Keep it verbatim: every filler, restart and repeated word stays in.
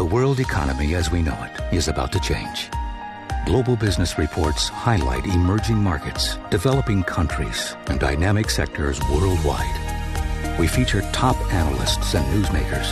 The world economy as we know it is about to change. Global business reports highlight emerging markets, developing countries, and dynamic sectors worldwide. We feature top analysts and newsmakers